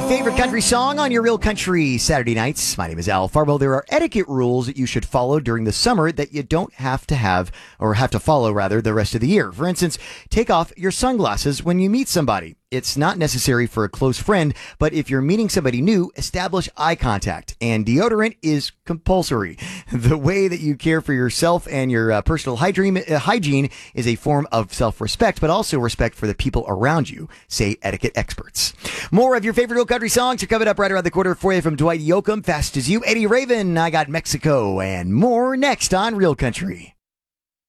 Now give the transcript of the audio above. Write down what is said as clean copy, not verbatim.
favorite country song on your Real Country Saturday nights. My name is Al Farbo. There are etiquette rules that you should follow during the summer that you don't have to follow the rest of the year. For instance, take off your sunglasses when you meet somebody. It's not necessary for a close friend, but if you're meeting somebody new, establish eye contact. And deodorant is compulsory. The way that you care for yourself and your personal hygiene is a form of self-respect, but also respect for the people around you, say etiquette experts. More of your favorite Real Country songs are coming up right around the corner for you from Dwight Yoakam, Fast as You, Eddie Raven, I Got Mexico, and more next on Real Country.